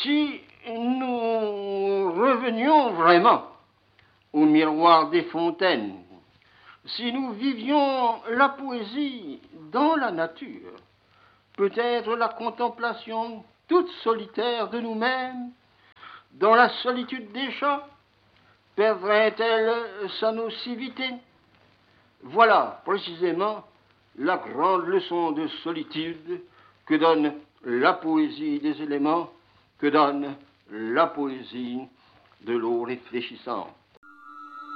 Si nous revenions vraiment au miroir des fontaines, si nous vivions la poésie dans la nature, peut-être la contemplation toute solitaire de nous-mêmes, dans la solitude des champs, perdrait-elle sa nocivité? Voilà précisément la grande leçon de solitude que donne la poésie des éléments, que donne la poésie de l'eau réfléchissante.